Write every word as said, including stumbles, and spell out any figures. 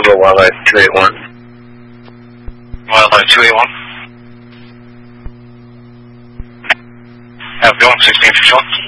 Bravo, Wildlife two eight one. Wildlife two eight one. Have a good one, sixteen fifty-one.